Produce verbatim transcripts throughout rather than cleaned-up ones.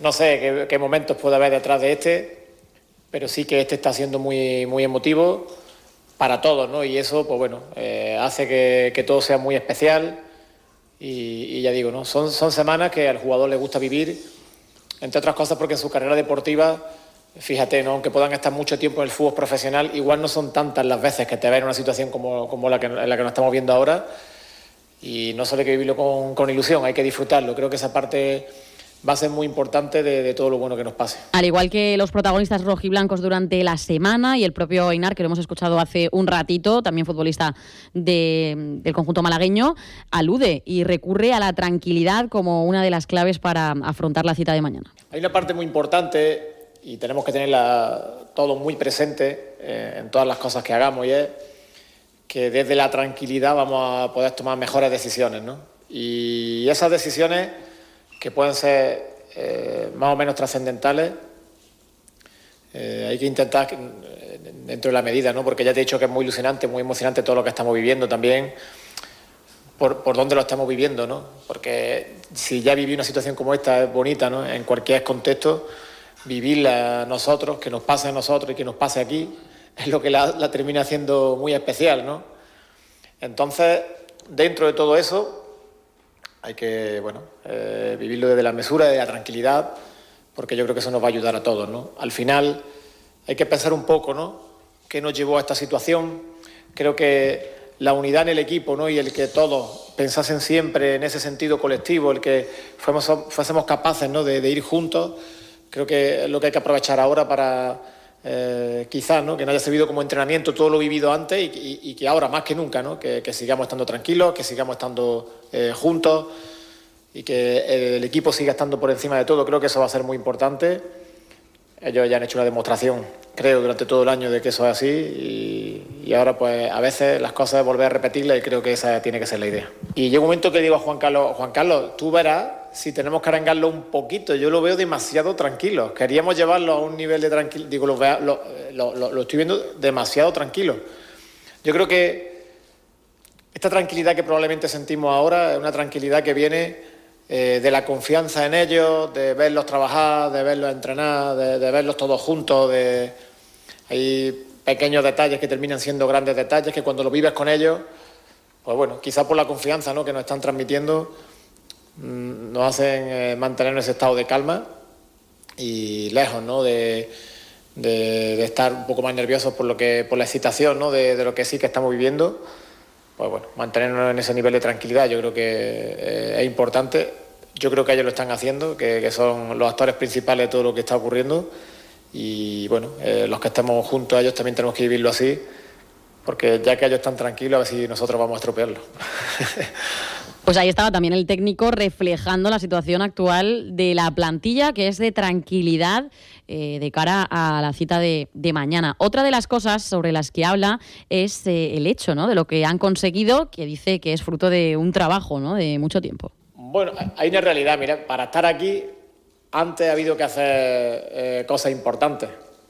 No sé qué, qué momentos puede haber detrás de este, pero sí que este está siendo muy, muy emotivo para todos, ¿no? Y eso, pues bueno, eh, hace que, que todo sea muy especial y, y ya digo, ¿no? Son, son semanas que al jugador le gusta vivir, entre otras cosas porque en su carrera deportiva, fíjate, ¿no? Aunque puedan estar mucho tiempo en el fútbol profesional, igual no son tantas las veces que te ven en una situación como, como la, que, en la que nos estamos viendo ahora, y no solo hay que vivirlo con, con ilusión, hay que disfrutarlo. Creo que esa parte va a ser muy importante de, de todo lo bueno que nos pase. Al igual que los protagonistas rojiblancos durante la semana y el propio Einar, que lo hemos escuchado hace un ratito, también futbolista de, del conjunto malagueño, alude y recurre a la tranquilidad como una de las claves para afrontar la cita de mañana. Hay una parte muy importante y tenemos que tenerla todo muy presente eh, en todas las cosas que hagamos, y es que desde la tranquilidad vamos a poder tomar mejores decisiones, ¿no? Y esas decisiones, que pueden ser eh, más o menos trascendentales, eh, hay que intentar eh, dentro de la medida, ¿no? Porque ya te he dicho que es muy ilusionante, muy emocionante todo lo que estamos viviendo también, por, por dónde lo estamos viviendo, ¿no? Porque si ya viví una situación como esta es bonita, ¿no? En cualquier contexto, vivirla nosotros, que nos pase a nosotros y que nos pase aquí, es lo que la, la termina haciendo muy especial, ¿no? Entonces, dentro de todo eso, hay que, bueno, eh, vivirlo desde la mesura, desde la tranquilidad, porque yo creo que eso nos va a ayudar a todos, ¿no? Al final hay que pensar un poco, ¿no? ¿Qué nos llevó a esta situación? Creo que la unidad en el equipo, ¿no? Y el que todos pensasen siempre en ese sentido colectivo, el que fuésemos, fuésemos capaces, ¿no? de, de ir juntos, creo que es lo que hay que aprovechar ahora para, eh, quizás, ¿no? Que no haya servido como entrenamiento todo lo vivido antes y, y, y que ahora más que nunca, ¿no? Que, que sigamos estando tranquilos, que sigamos estando eh, juntos y que el equipo siga estando por encima de todo. Creo que eso va a ser muy importante. Ellos ya han hecho una demostración, creo, durante todo el año de que eso es así, y, y ahora pues a veces las cosas es volver a repetirlas, y creo que esa tiene que ser la idea. Y llega un momento que digo a Juan Carlos, Juan Carlos, tú verás si tenemos que arengarlo un poquito. Yo lo veo demasiado tranquilo. Queríamos llevarlo a un nivel de tranquilidad, digo, lo, lo, lo, lo, lo estoy viendo demasiado tranquilo. Yo creo que esta tranquilidad que probablemente sentimos ahora es una tranquilidad que viene Eh, de la confianza en ellos, de verlos trabajar, de verlos entrenar, de, de verlos todos juntos. De... Hay pequeños detalles que terminan siendo grandes detalles, que cuando los vives con ellos, pues bueno, quizás por la confianza, ¿no? que nos están transmitiendo, mmm, nos hacen eh, mantener ese estado de calma y lejos, ¿no? de, de, de estar un poco más nerviosos por lo que por la excitación, ¿no? de, de lo que sí que estamos viviendo. Pues bueno, mantenernos en ese nivel de tranquilidad yo creo que eh, es importante. Yo creo que ellos lo están haciendo, que, que son los actores principales de todo lo que está ocurriendo, y bueno, eh, los que estemos juntos a ellos también tenemos que vivirlo así, porque ya que ellos están tranquilos, a ver si nosotros vamos a estropearlo. Pues ahí estaba también el técnico reflejando la situación actual de la plantilla, que es de tranquilidad eh, de cara a la cita de, de mañana. Otra de las cosas sobre las que habla es eh, el hecho, ¿no? de lo que han conseguido, que dice que es fruto de un trabajo, ¿no? de mucho tiempo. Bueno, hay una realidad, mira, para estar aquí antes ha habido que hacer eh, cosas importantes.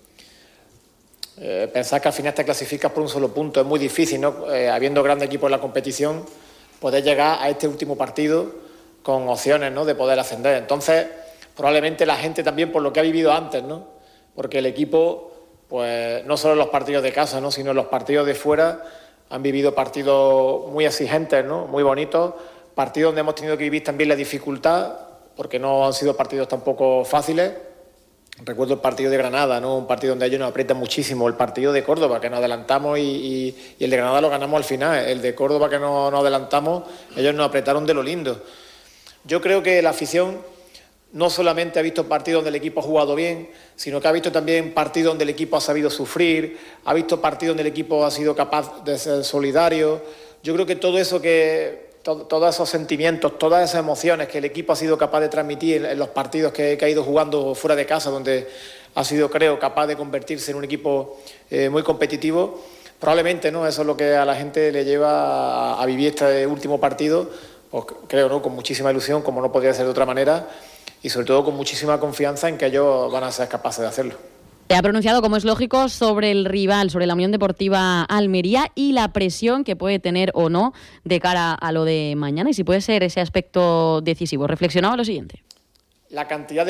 Eh, pensar que al final te clasificas por un solo punto es muy difícil, ¿no? Eh, habiendo grandes equipos en la competición, poder llegar a este último partido con opciones, ¿no? de poder ascender. Entonces, probablemente la gente también por lo que ha vivido antes, ¿no? Porque el equipo, pues no solo en los partidos de casa, ¿no? sino en los partidos de fuera, han vivido partidos muy exigentes, ¿no? muy bonitos, partidos donde hemos tenido que vivir también la dificultad, porque no han sido partidos tampoco fáciles. Recuerdo el partido de Granada, ¿no? un partido donde ellos nos aprietan muchísimo, el partido de Córdoba, que nos adelantamos y, y, y el de Granada lo ganamos al final, el de Córdoba que no nos adelantamos, ellos nos apretaron de lo lindo. Yo creo que la afición no solamente ha visto partidos donde el equipo ha jugado bien, sino que ha visto también partidos donde el equipo ha sabido sufrir, ha visto partidos donde el equipo ha sido capaz de ser solidario. Yo creo que todo eso que... todos esos sentimientos, todas esas emociones que el equipo ha sido capaz de transmitir en los partidos que, que ha ido jugando fuera de casa, donde ha sido, creo, capaz de convertirse en un equipo eh, muy competitivo, probablemente, ¿no? Eso es lo que a la gente le lleva a, a vivir este último partido, pues, creo, ¿no? con muchísima ilusión, como no podría ser de otra manera, y sobre todo con muchísima confianza en que ellos van a ser capaces de hacerlo. Se ha pronunciado, como es lógico, sobre el rival, sobre la Unión Deportiva Almería y la presión que puede tener o no de cara a lo de mañana y si puede ser ese aspecto decisivo. Reflexionaba lo siguiente. La cantidad de